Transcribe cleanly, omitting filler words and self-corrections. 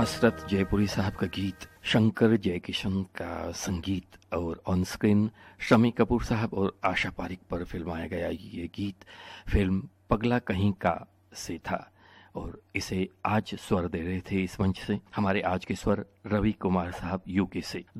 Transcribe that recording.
हसरत जयपुरी साहब का गीत, शंकर जयकिशन का संगीत और ऑन स्क्रीन शम्मी कपूर साहब और आशा पारिक पर फिल्माया गया ये गीत फिल्म पगला कहीं का से था। और इसे आज स्वर दे रहे थे इस मंच से हमारे आज के स्वर रवि कुमार साहब यूके से।